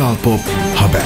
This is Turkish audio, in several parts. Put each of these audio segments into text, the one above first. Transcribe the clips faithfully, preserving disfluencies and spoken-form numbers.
Kral Pop Haber.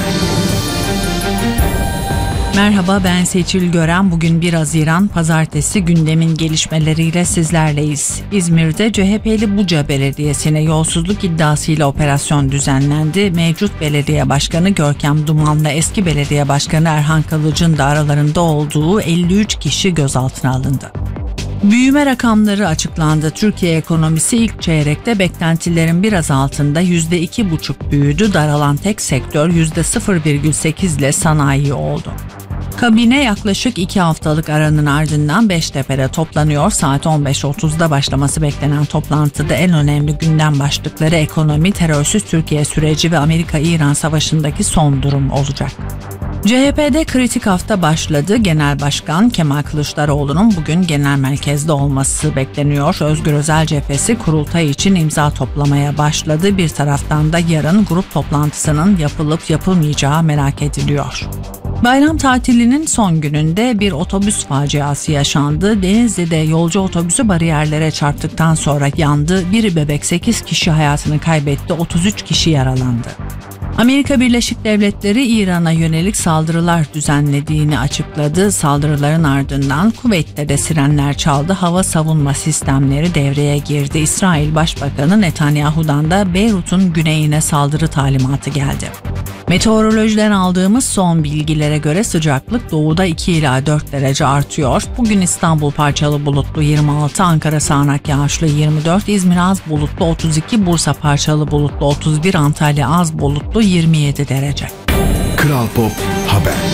Merhaba, ben Seçil Gören. Bugün bir Haziran Pazartesi, gündemin gelişmeleriyle sizlerleyiz. İzmir'de C H P'li Buca Belediyesi'ne yolsuzluk iddiasıyla operasyon düzenlendi. Mevcut belediye başkanı Görkem Duman'la eski belediye başkanı Erhan Kalıcı'nın da aralarında olduğu elli üç kişi gözaltına alındı. Büyüme rakamları açıklandı. Türkiye ekonomisi ilk çeyrekte beklentilerin biraz altında yüzde iki buçuk büyüdü. Daralan tek sektör yüzde sıfır virgül sekiz ile sanayi oldu. Kabine yaklaşık iki haftalık aranın ardından Beştepe'de toplanıyor. Saat on beş otuzda başlaması beklenen toplantıda en önemli gündem başlıkları ekonomi, terörsüz Türkiye süreci ve Amerika-İran savaşındaki son durum olacak. C H P'de kritik hafta başladı. Genel Başkan Kemal Kılıçdaroğlu'nun bugün genel merkezde olması bekleniyor. Özgür Özel cephesi kurultay için imza toplamaya başladı. Bir taraftan da yarın grup toplantısının yapılıp yapılmayacağı merak ediliyor. Bayram tatilinin son gününde bir otobüs faciası yaşandı. Denizli'de yolcu otobüsü bariyerlere çarptıktan sonra yandı. Bir bebek sekiz kişi hayatını kaybetti, otuz üç kişi yaralandı. Amerika Birleşik Devletleri İran'a yönelik saldırılar düzenlediğini açıkladı. Saldırıların ardından Kuveyt'te de sirenler çaldı. Hava savunma sistemleri devreye girdi. İsrail Başbakanı Netanyahu'dan da Beyrut'un güneyine saldırı talimatı geldi. Meteorolojiden aldığımız son bilgilere göre sıcaklık doğuda iki ila dört derece artıyor. Bugün İstanbul parçalı bulutlu yirmi altı, Ankara sağanak yağışlı yirmi dört, İzmir az bulutlu otuz iki, Bursa parçalı bulutlu otuz bir, Antalya az bulutlu yirmi yedi derece. Kral Pop Haber.